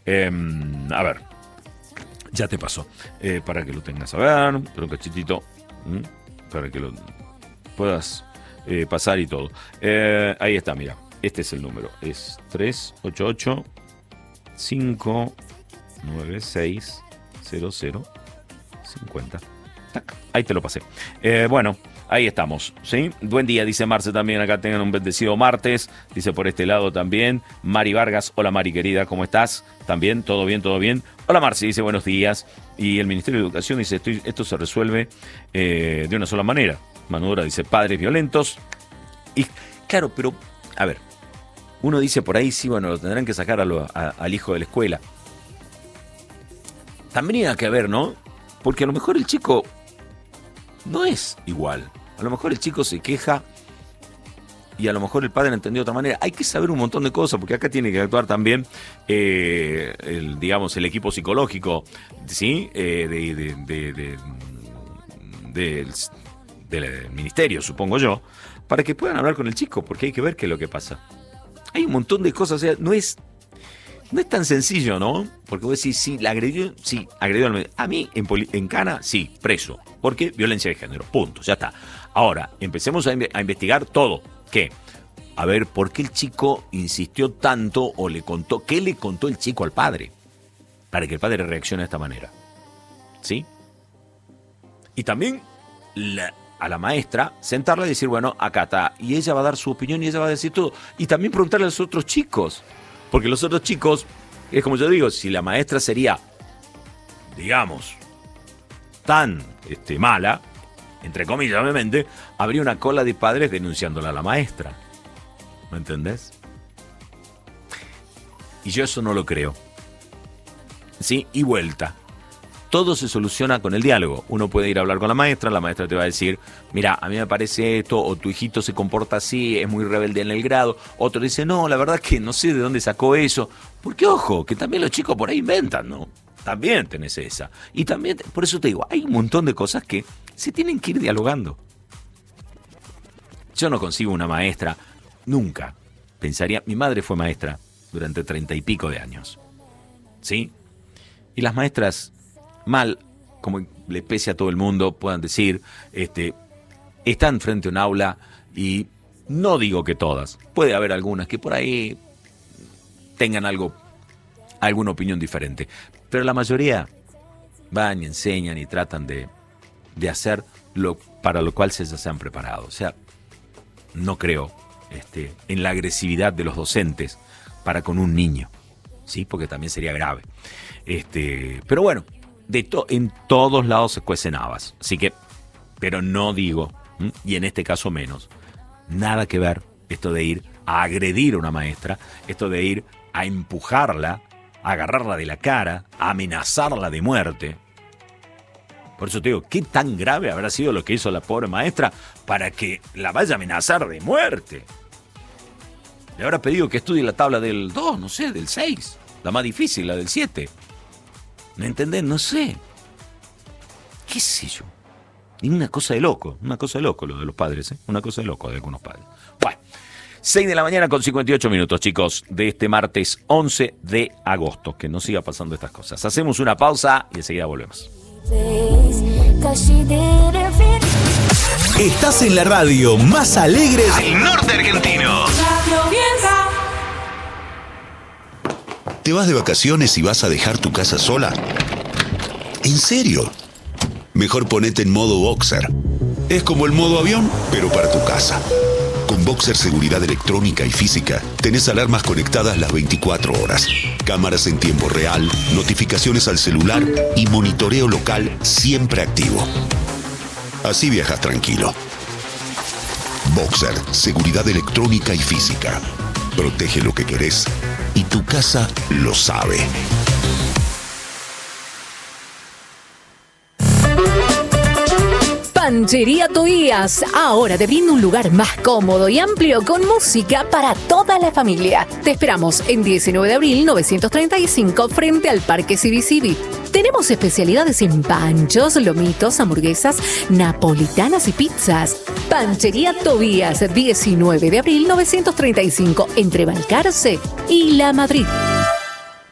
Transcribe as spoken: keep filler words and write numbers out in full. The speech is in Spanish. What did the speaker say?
Eh, a ver, ya te pasó. Eh, para que lo tengas a ver, pero un cachitito, ¿m? para que lo puedas eh, pasar y todo. Eh, ahí está, mira. Este es el número. Es tres ocho ocho, cinco nueve seis, cero cero cinco cero. Ahí te lo pasé. Eh, bueno, ahí estamos, ¿sí? Buen día, dice Marce también. Acá tengan un bendecido martes. Dice por este lado también. Mari Vargas. Hola, Mari, querida, ¿cómo estás? También, todo bien, todo bien. Hola, Marce, dice buenos días. Y el Ministerio de Educación dice, estoy, esto se resuelve eh, de una sola manera. Manudora dice, padres violentos. Y claro, pero, a ver, uno dice por ahí, sí, bueno, lo tendrán que sacar a lo, a, al hijo de la escuela. También hay que ver, ¿no? Porque a lo mejor el chico no es igual. A lo mejor el chico se queja y a lo mejor el padre lo entendió de otra manera. Hay que saber un montón de cosas, porque acá tiene que actuar también, eh, el, digamos, el equipo psicológico, ¿sí? Eh, de, de, de, de, de, de, del ministerio, supongo yo, para que puedan hablar con el chico, porque hay que ver qué es lo que pasa. Hay un montón de cosas, o sea, no es... No es tan sencillo, ¿no? Porque vos decís, sí, la agredió, sí, agredió al... A mí, en, poli, en Cana, sí, preso. ¿Por qué? Violencia de género, punto, ya está. Ahora, empecemos a, a investigar todo. ¿Qué? A ver, ¿por qué el chico insistió tanto o le contó? ¿Qué le contó el chico al padre? Para que el padre reaccione de esta manera. ¿Sí? Y también la, a la maestra, sentarla y decir, bueno, acá está. Y ella va a dar su opinión y ella va a decir todo. Y también preguntarle a los otros chicos. Porque los otros chicos, es como yo digo, si la maestra sería, digamos, tan este, mala, entre comillas, obviamente, habría una cola de padres denunciándola a la maestra. ¿Me entendés? Y yo eso no lo creo. ¿Sí? Y vuelta. Todo se soluciona con el diálogo. Uno puede ir a hablar con la maestra, la maestra te va a decir, mira, a mí me parece esto, o tu hijito se comporta así, es muy rebelde en el grado. Otro dice, no, la verdad que no sé de dónde sacó eso. Porque, ojo, que también los chicos por ahí inventan, ¿no? También tenés esa. Y también, por eso te digo, hay un montón de cosas que se tienen que ir dialogando. Yo no consigo una maestra, nunca. Pensaría, mi madre fue maestra durante treinta y pico de años. ¿Sí? Y las maestras... mal, como le pese a todo el mundo, puedan decir, este, están frente a un aula y no digo que todas, puede haber algunas que por ahí tengan algo, alguna opinión diferente, pero la mayoría van y enseñan y tratan de, de hacer lo para lo cual se, se han preparado. O sea, no creo este, en la agresividad de los docentes para con un niño, ¿sí? Porque también sería grave. Este, pero bueno, De to- en todos lados se cuecen habas, así que, pero no digo, ¿m? y en este caso menos, nada que ver esto de ir a agredir a una maestra, esto de ir a empujarla, a agarrarla de la cara, a amenazarla de muerte. Por eso te digo, ¿qué tan grave habrá sido lo que hizo la pobre maestra para que la vaya a amenazar de muerte? Le habrá pedido que estudie la tabla del dos, no sé, del seis, la más difícil, la del siete. ¿Me entendés? No sé. ¿Qué sé yo? Y una cosa de loco, una cosa de loco lo de los padres, ¿eh? Una cosa de loco de algunos padres. Bueno, seis de la mañana con cincuenta y ocho minutos, chicos, de este martes once de agosto. Que no siga pasando estas cosas. Hacemos una pausa y enseguida volvemos. Estás en la radio más alegre del norte argentino. ¿Te vas de vacaciones y vas a dejar tu casa sola? ¿En serio? Mejor ponete en modo Boxer. Es como el modo avión, pero para tu casa. Con Boxer Seguridad Electrónica y Física, tenés alarmas conectadas las veinticuatro horas, cámaras en tiempo real, notificaciones al celular y monitoreo local siempre activo. Así viajas tranquilo. Boxer Seguridad Electrónica y Física. Protege lo que querés y tu casa lo sabe. Panchería Tobías, ahora te brinda un lugar más cómodo y amplio con música para toda la familia. Te esperamos en diecinueve de abril novecientos treinta y cinco frente al Parque Civi Civi. Tenemos especialidades en panchos, lomitos, hamburguesas, napolitanas y pizzas. Panchería Tobías, diecinueve de abril novecientos treinta y cinco entre Balcarce y La Madrid.